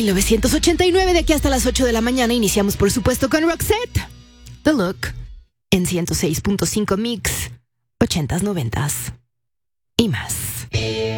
1989, de aquí hasta las 8 de la mañana. Iniciamos, por supuesto, con Roxette, The Look, en 106.5 Mix, 80s, 90s y más.